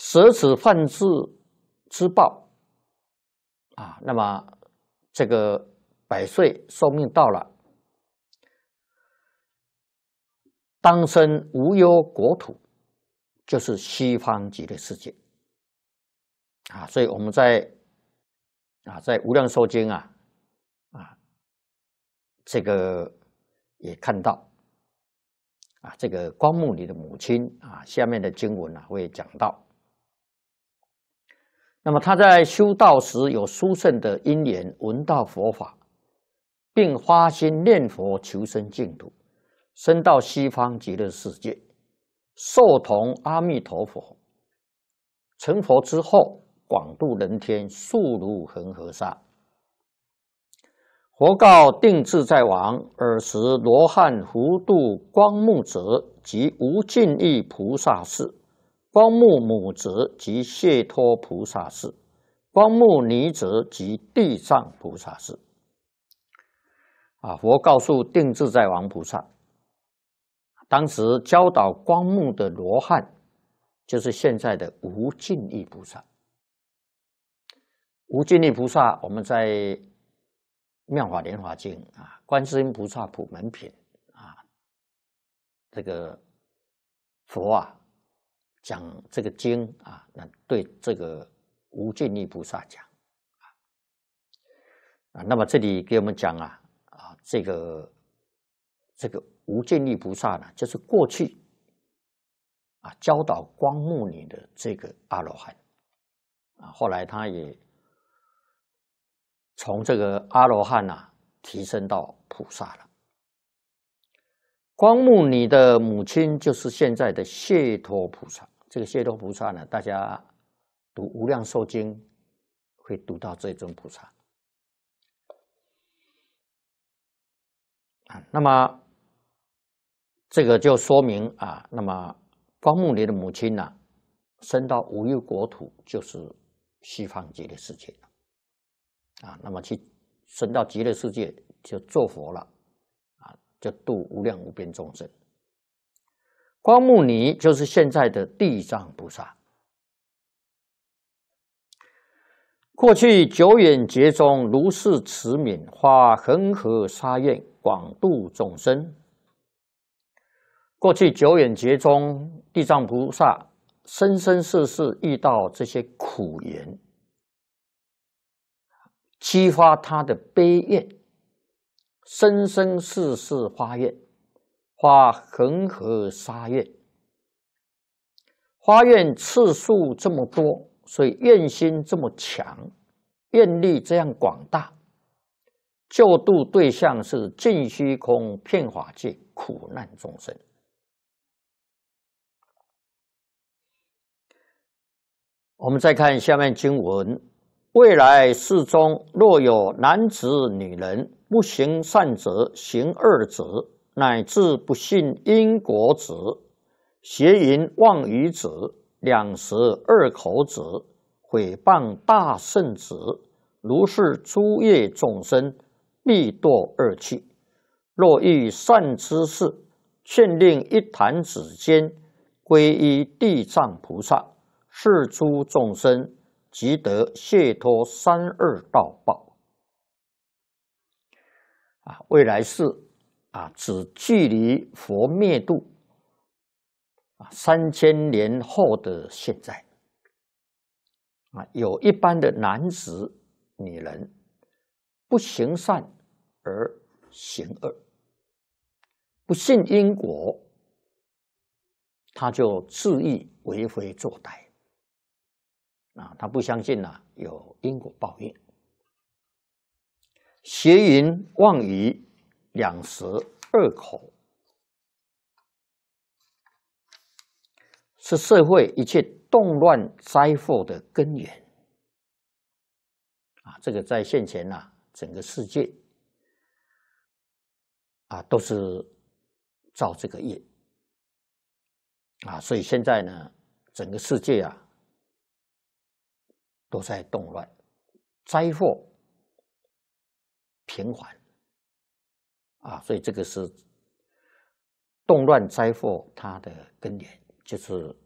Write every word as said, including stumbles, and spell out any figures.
舍此犯智之报啊，那么这个百岁寿命到了，当生无忧国土，就是西方极乐世界啊。所以我们在啊在无量寿经啊啊这个也看到啊，这个光目尼的母亲啊，下面的经文啊会讲到。那么他在修道时有殊胜的因缘，闻到佛法，并发心念佛求生净土，升到西方极乐世界，受同阿弥陀佛。成佛之后，广度人天，速如恒河沙。佛告定自在王：尔时罗汉福度光目者及无尽意菩萨士，光目母者及解脱菩萨士，光目尼者及地藏菩萨士。啊，佛告诉定自在王菩萨，当时教导光目的罗汉，就是现在的无尽意菩萨。无尽意菩萨，我们在《妙法莲华经》啊，《观世音菩萨普门品》啊，这个佛啊讲这个经啊，那对这个无尽意菩萨讲啊，那么这里给我们讲啊啊，这个这个无尽意菩萨呢，就是过去啊教导光目尼的这个阿罗汉啊，后来他也从这个阿罗汉啊提升到菩萨了。光目尼的母亲就是现在的解脱菩萨。这个解脱菩萨呢，大家读《无量寿经》会读到这尊菩萨啊。那么这个就说明啊，那么光目尼的母亲呢、啊，升到无忧国土，就是西方极乐世界啊。那么去升到极乐世界就做佛了啊，就度无量无边众生。光目尼就是现在的地藏菩萨。过去久远劫中，如是慈悯，发恒河沙愿，广度众生。过去久远劫中，地藏菩萨生生世世遇到这些苦缘，激发他的悲愿，生生世世发愿，发恒河沙愿，发愿次数这么多，所以愿心这么强，愿力这样广大，救度对象是尽虚空遍法界苦难众生。我们再看下面经文：未来世中，若有男子女人不行善者，行恶者，乃至不信因果者，邪淫妄语者，两舌二口者，毁谤大圣者，如是诸业众生，必堕恶趣。若遇善知识，劝令一弹指间，皈依地藏菩萨，是诸众生即得解脱三恶道报。啊，未来世啊，指距离佛灭度啊三千年后的现在啊，有一般的男子女人不行善而行恶，不信因果，他就自意为非作歹啊，他不相信啊有因果报应。邪淫妄语，两舌二口，是社会一切动乱灾祸的根源啊！这个在现前啊，整个世界啊都是造这个业啊，所以现在呢，整个世界啊都在动乱，灾祸频繁啊，所以这个是动乱灾祸它的根源，就是